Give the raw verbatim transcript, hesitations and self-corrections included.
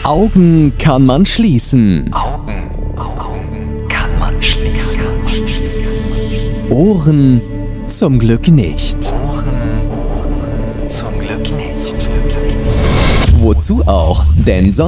Augen kann man schließen. Augen, Augen kann man schließen. Ohren zum Glück nicht. Ohren, Ohren zum Glück nicht. Wozu auch? Denn sonst